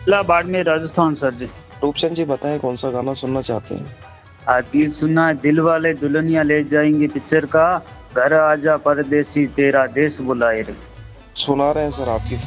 जिला बाड़मेर राजस्थान सर जी। रूपचंद जी बताएं कौन सा गाना सुनना चाहते हैं। आज गीत सुना है दिल वाले दुल्हनिया ले जाएंगे पिक्चर का, घर आजा परदेसी तेरा देश बुलाए रे। सुना रहे हैं सर आपकी